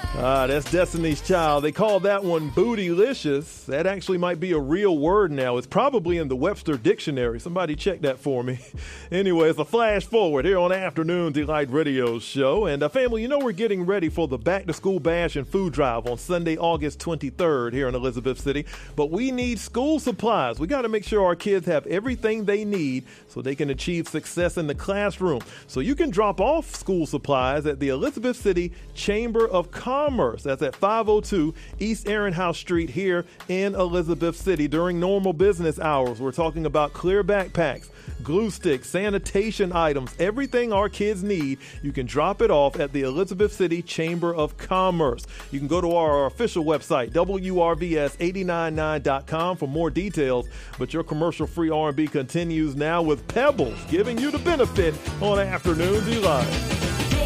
That's Destiny's Child. They call that one bootylicious. That actually might be a real word now. It's probably in the Webster Dictionary. Somebody check that for me. Anyway, it's a flash forward here on Afternoon Delight Radio Show. And family, you know we're getting ready for the Back to School Bash and Food Drive on Sunday, August 23rd here in Elizabeth City. But we need school supplies. We got to make sure our kids have everything they need so they can achieve success in the classroom. So you can drop off school supplies at the Elizabeth City Chamber of Commerce. That's at 502 East Aaron House Street here in Elizabeth City during normal business hours. We're talking about clear backpacks, glue sticks, sanitation items, everything our kids need. You can drop it off at the Elizabeth City Chamber of Commerce. You can go to our official website, WRVS899.com for more details. But your commercial-free R&B continues now with Pebbles, giving you the benefit on Afternoon Delight.